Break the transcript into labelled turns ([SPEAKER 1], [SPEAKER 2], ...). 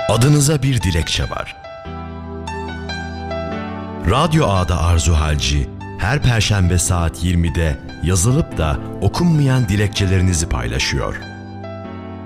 [SPEAKER 1] Adınıza bir dilekçe var. Radyo Ağa'da Arzu Halci, her Perşembe saat 20'de yazılıp da okunmayan dilekçelerinizi paylaşıyor.